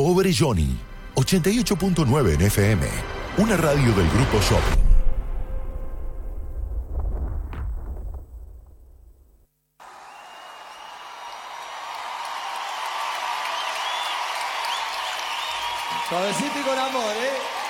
Pobre Johnny, 88.9 en FM, una radio del Grupo Shopping. Suavecito y con amor, ¿eh?